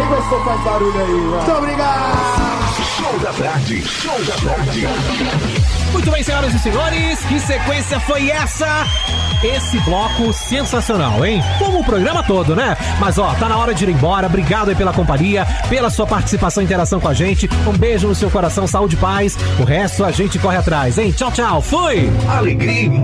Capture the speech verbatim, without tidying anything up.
gostou, faz barulho aí, mano. Muito obrigado. Show da tarde, show da tarde. Muito bem, senhoras e senhores, que sequência foi essa? Esse bloco sensacional, hein? Como o programa todo, né? Mas ó, tá na hora de ir embora. Obrigado aí pela companhia, pela sua participação e interação com a gente. Um beijo no seu coração, saúde e paz. O resto a gente corre atrás, hein? Tchau, tchau. Fui! Alegria.